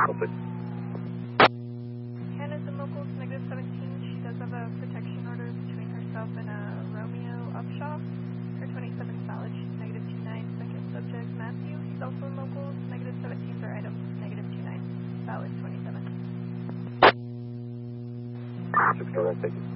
Open. Hannah's in locals, negative 17. She does have a protection order between herself and Romeo Upshaw. Her 27 valid, she's negative 29. Second subject, Matthew, he's also in locals, negative 17 for items, negative 29. Valid 27. 6 correct, thank you.